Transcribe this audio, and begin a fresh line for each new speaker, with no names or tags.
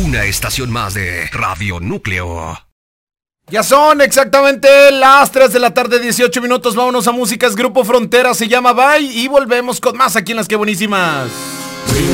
Una estación más de Radio Núcleo.
Ya son exactamente las 3 de la tarde, 18 minutos. Vámonos a músicas. Grupo Frontera se llama Bye. Y volvemos con más aquí en Las Que Buenísimas.